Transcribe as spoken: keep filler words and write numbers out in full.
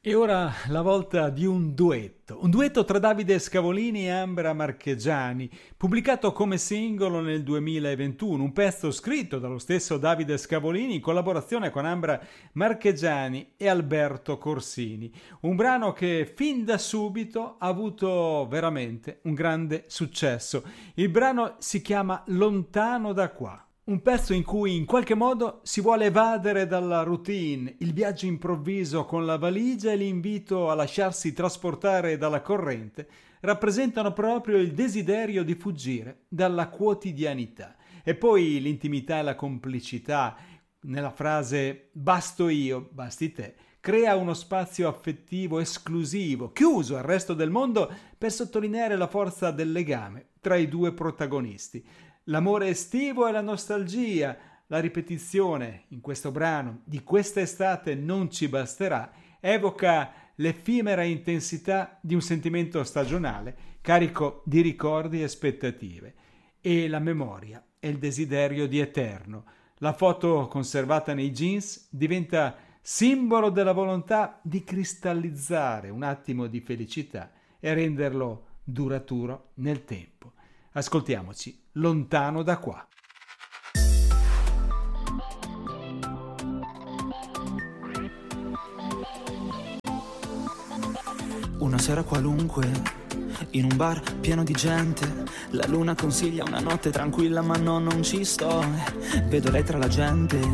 E ora la volta di un duetto, un duetto tra Davide Scavolini e Ambra Marchegiani, pubblicato come singolo nel duemilaventuno, un pezzo scritto dallo stesso Davide Scavolini in collaborazione con Ambra Marchegiani e Alberto Corsini, un brano che fin da subito ha avuto veramente un grande successo. Il brano si chiama Lontano da qua. Un pezzo in cui in qualche modo si vuole evadere dalla routine, il viaggio improvviso con la valigia e l'invito a lasciarsi trasportare dalla corrente rappresentano proprio il desiderio di fuggire dalla quotidianità. E poi l'intimità e la complicità nella frase basto io, basti te, crea uno spazio affettivo esclusivo, chiuso al resto del mondo per sottolineare la forza del legame tra i due protagonisti. L'amore estivo e la nostalgia, la ripetizione in questo brano di questa estate non ci basterà, evoca l'effimera intensità di un sentimento stagionale carico di ricordi e aspettative, e la memoria e il desiderio di eterno. La foto conservata nei jeans diventa simbolo della volontà di cristallizzare un attimo di felicità e renderlo duraturo nel tempo. Ascoltiamoci Lontano da qua. Una sera qualunque, in un bar pieno di gente, la luna consiglia una notte tranquilla ma no, non ci sto. Vedo lei tra la gente,